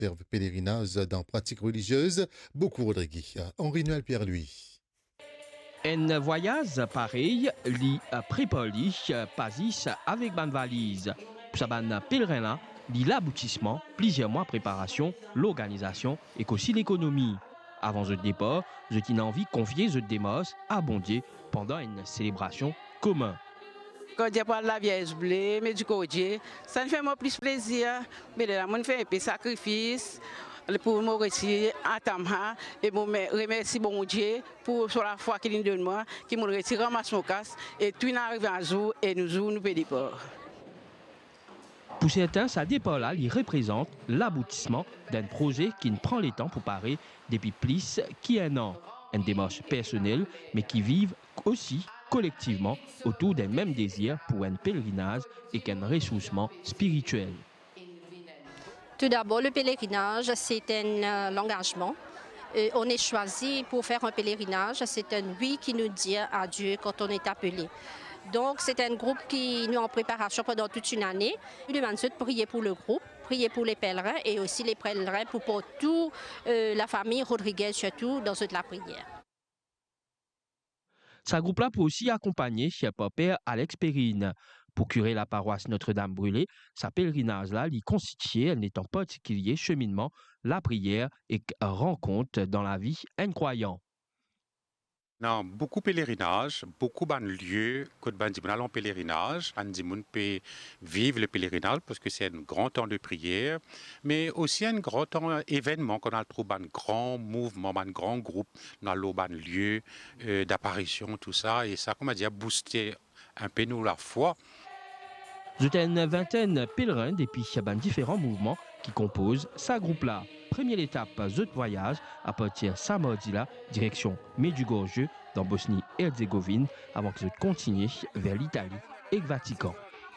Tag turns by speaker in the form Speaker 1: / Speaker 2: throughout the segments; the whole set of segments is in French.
Speaker 1: pèlerinage dans pratique religieuse. Beaucoup Rodriguez. Henri Noël Pierre-Louis.
Speaker 2: Un voyage pareil, li prépoli, pasis avec ban valise. Pour sa ban pèlerin là, li l'aboutissement, plusieurs mois préparation, l'organisation et aussi l'économie. Avant le départ, je t'ai envie de confier ce démos à bon Dieu pendant une célébration commune.
Speaker 3: Quand je parle de la Vierge bleue, mais du côté, ça me fait moi plus plaisir. Mais là, on fait un peu de sacrifice pour me réussir à Tamha et pour me remercier bon Dieu pour la foi qu'il nous donne moi, qui me retire ramasse mon casse et tout arrive un jour et nous payons pas.
Speaker 2: Pour certains, ça départ là, il représente l'aboutissement d'un projet qui ne prend le temps pour parer depuis plus qu'un an. Une démarche personnelle, mais qui vivent aussi collectivement autour d'un même désir pour un pèlerinage et qu'un ressourcement spirituel.
Speaker 4: Tout d'abord, le pèlerinage, c'est un engagement. On est choisi pour faire un pèlerinage. C'est un oui qui nous dit à Dieu quand on est appelé. Donc, c'est un groupe qui nous est en préparation pendant toute une année. Je demande de prier pour le groupe, prier pour les pèlerins et aussi les pèlerins pour toute la famille Rodriguez, surtout dans toute la prière.
Speaker 2: Ce groupe-là peut aussi accompagner Père Alex Perrine. Pour curer la paroisse Notre-Dame-Brûlée, sa pèlerinage-là lui constitue un étant particulier cheminement, la prière et rencontre dans la vie un croyant.
Speaker 5: Non, beaucoup pèlerinage, beaucoup de lieux que nous allons en pèlerinage. Nous peut vivre le pèlerinage parce que c'est un grand temps de prière, mais aussi un grand temps événement qu'on a trouvé un grand mouvement, un grand groupe dans le lieu d'apparition, tout ça. Et ça, comme on dit, a boosté un peu nous la foi.
Speaker 2: J'ai une vingtaine de pèlerins depuis différents mouvements qui composent ce groupe-là. Première étape, de voyage à partir de Samardila, direction Medjugorje, dans Bosnie-Herzégovine, avant que je continue vers l'Italie et le Vatican.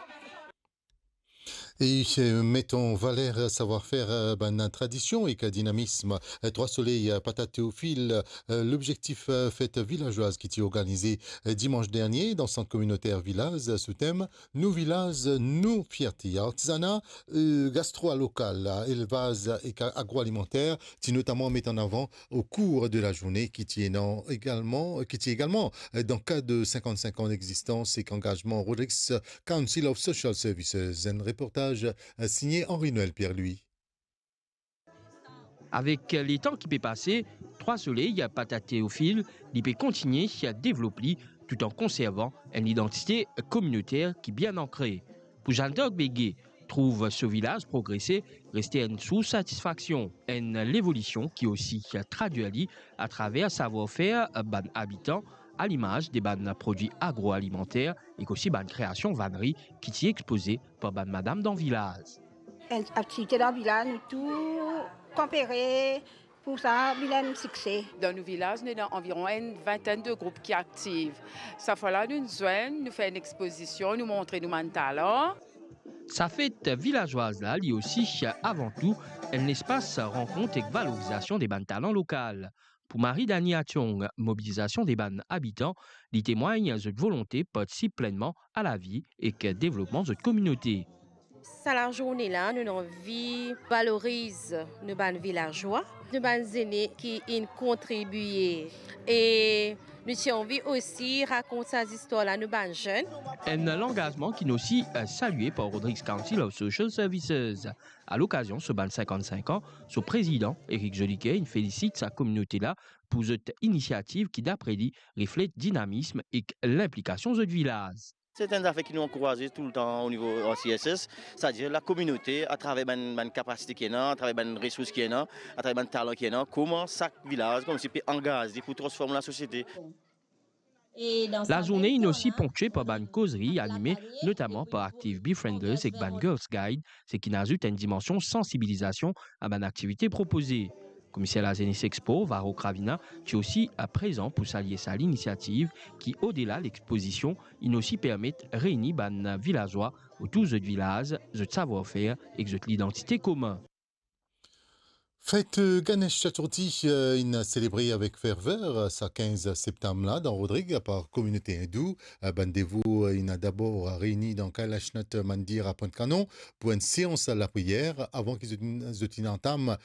Speaker 1: Et mettons valeur savoir-faire ben tradition et dynamisme. Trois soleils patate Théophile, l'objectif fête villageoise qui était organisé dimanche dernier dans le centre communautaire village sous thème nous villages, nous fierté, artisanat, gastro local, élevage et agroalimentaire, qui notamment met en avant au cours de la journée qui est également dans le cadre de 55 ans d'existence et qu'engagement Rodriguez Council of Social Services. Un reportage signé Henri Noël Pierre-Louis.
Speaker 2: Avec les temps qui peuvent passer, Trois Soleils, patate Théophile, il peut continuer à développer tout en conservant une identité communautaire qui est bien ancrée. Pour Jean-Doc Bégué, trouve ce village progresser, rester une sous-satisfaction, l'évolution qui aussi traduit à travers savoir-faire ban habitants à l'image des bandes produits agroalimentaires et aussi ban création vannerie qui est exposée par ban madame dans le village.
Speaker 6: Une activité dans le village, nous tout tempéré pour ça, bilan succès.
Speaker 7: Dans nos villages, nous avons environ une vingtaine de groupes qui sont actifs. Ça fait là, nous joignons, nous faisons une exposition, nous montrons nos talents.
Speaker 2: Sa fête villageoise là, liée aussi avant tout un espace rencontre et valorisation des bandes talents locaux. Pour Marie-Dani Ationg, mobilisation des bandes habitants, il témoigne de volonté de participer pleinement à la vie et que développement de communauté.
Speaker 8: Ça la journée là, nous avons envie valoriser nos bandes villageois, nos bandes aînés qui ont contribué et nous avons envie aussi raconter ces histoires là nos bandes jeunes.
Speaker 2: Un engagement qui est aussi salué par Rodriguez Council of Social Services. À l'occasion, ce ban 55 ans, son président, Éric Joliquet, félicite sa communauté là pour cette initiative qui, d'après lui, reflète dynamisme et l'implication de village.
Speaker 9: C'est une affaire qui nous encourage tout le temps au niveau CSS, c'est-à-dire la communauté, à travers la capacité qui est là, à travers les ressources qui est là, à travers le talent qui est là, comment chaque village, comme si peut engager pour transformer la société.
Speaker 2: La journée est aussi ponctuée par une causerie animée notamment par Active Befrienders et Ban Girls Guide, ce qui ajoute une dimension sensibilisation à une activité proposée. Commissaire la Zenis Expo, Varo Kravina, qui est aussi à présent pour s'allier à l'initiative qui, au-delà de l'exposition, il aussi permet de réunir les villageois autour de village, de savoir-faire et de l'identité commune.
Speaker 1: Fête Ganesh Chaturthi, célébrée avec ferveur, ce 15 septembre là, dans Rodrigue, par communauté hindoue. Bandez-vous, il a d'abord réuni dans Kailashnath Mandir à Pointe-Canon pour une séance à la prière avant qu'ils entament